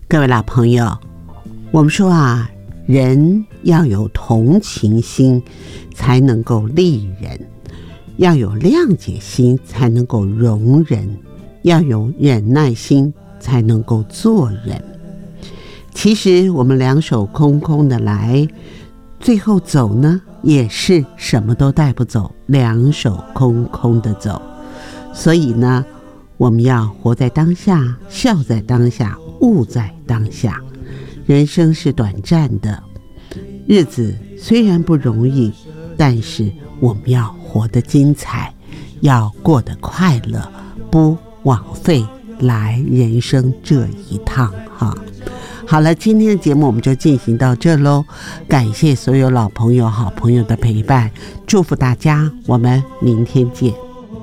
各位老朋友，我们说啊，人要有同情心才能够利人，要有谅解心才能够容人，要有忍耐心才能够做人。其实我们两手空空的来，最后走呢，也是什么都带不走，两手空空的走。所以呢，我们要活在当下，笑在当下，悟在当下。人生是短暂的，日子虽然不容易，但是我们要活得精彩，要过得快乐，不枉费来人生这一趟哈。好了，今天的节目我们就进行到这咯，感谢所有老朋友好朋友的陪伴，祝福大家，我们明天见。